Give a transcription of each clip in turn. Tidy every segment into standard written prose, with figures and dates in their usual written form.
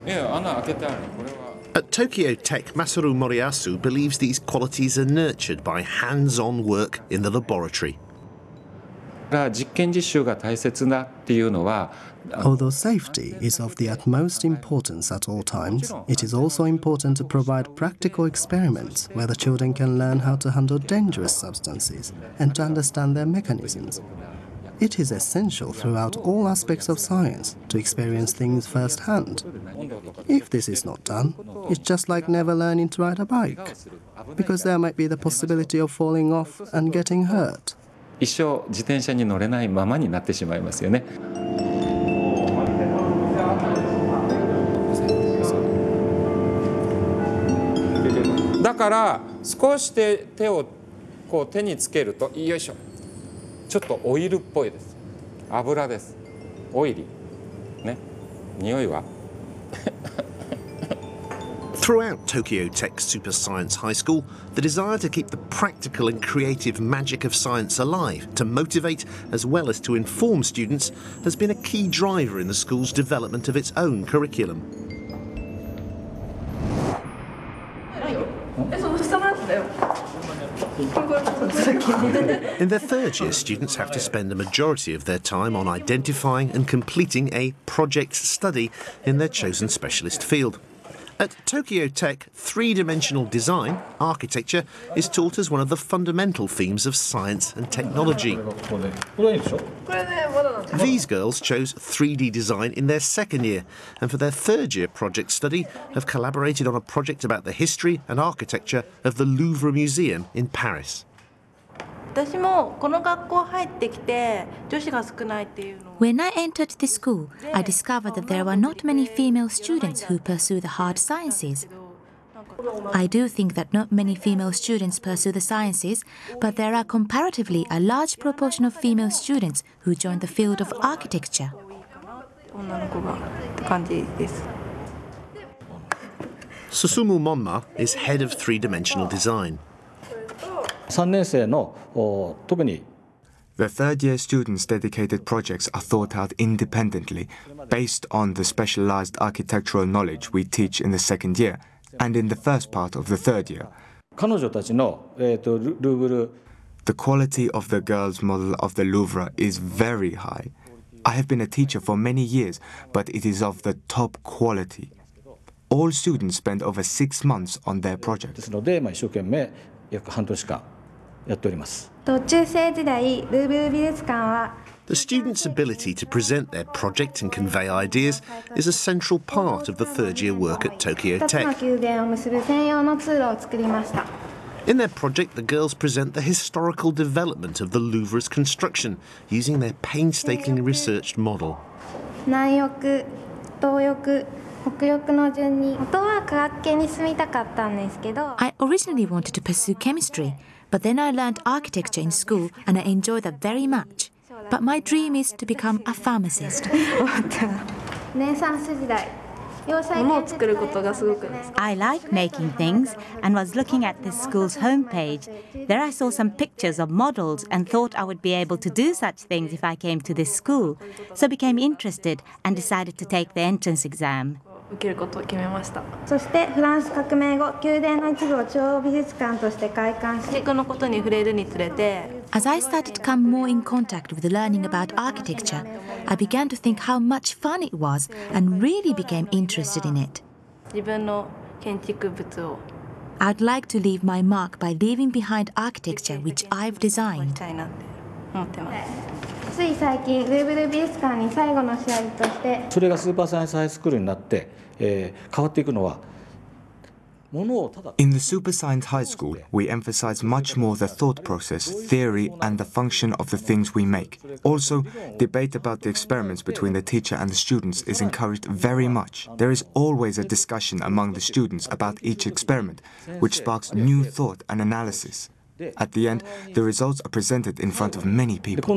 At Tokyo Tech, Masaru Moriyasu believes these qualities are nurtured by hands-on work in the laboratory. Although safety is of the utmost importance at all times, it is also important to provide practical experiments where the children can learn how to handle dangerous substances and to understand their mechanisms. It is essential throughout all aspects of science to experience things firsthand. If this is not done, it's just like never learning to ride a bike, because there might be the possibility of falling off and getting hurt. 一生自転車に乗れないままになってしまいますよね。だから少し手をこう手につけるとよいしょ、ちょっとオイルっぽいです。油です。オイリーね。匂いは。 Throughout Tokyo Tech's Super Science High School, the desire to keep the practical and creative magic of science alive, to motivate as well as to inform students, has been a key driver in the school's development of its own curriculum. In their third year, students have to spend a majority of their time on identifying and completing a project study in their chosen specialist field. At Tokyo Tech, three-dimensional design, architecture, is taught as one of the fundamental themes of science and technology. These girls chose 3D design in their second year, and for their third year project study have collaborated on a project about the history and architecture of the Louvre Museum in Paris. When I entered the school, I discovered that there were not many female students who pursue the hard sciences. I do think that not many female students pursue the sciences, but there are comparatively a large proportion of female students who join the field of architecture. Susumu Monma is head of three-dimensional design. The third-year students' dedicated projects are thought out independently, based on the specialized architectural knowledge we teach in the second year and in the first part of the third year. The quality of the girls' model of the Louvre is very high. I have been a teacher for many years, but it is of the top quality. All students spend over 6 months on their project. The students' ability to present their project and convey ideas is a central part of the third-year work at Tokyo Tech. In their project, the girls present the historical development of the Louvre's construction using their painstakingly researched model. I originally wanted to pursue chemistry, but then I learned architecture in school and I enjoyed that very much. But my dream is to become a pharmacist. I like making things and was looking at this school's homepage. There I saw some pictures of models and thought I would be able to do such things if I came to this school. So became interested and decided to take the entrance exam. As I started to come more in contact with learning about architecture, I began to think how much fun it was and really became interested in it. I'd like to leave my mark by leaving behind architecture which I've designed. In the Super Science High School, we emphasize much more the thought process, theory, and the function of the things we make. Also, debate about the experiments between the teacher and the students is encouraged very much. There is always a discussion among the students about each experiment, which sparks new thought and analysis. At the end, the results are presented in front of many people.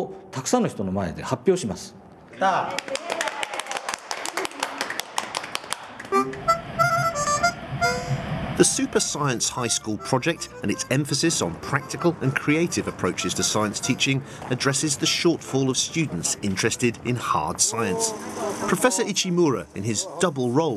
The Super Science High School project and its emphasis on practical and creative approaches to science teaching addresses the shortfall of students interested in hard science. Professor Ichimura, in his double role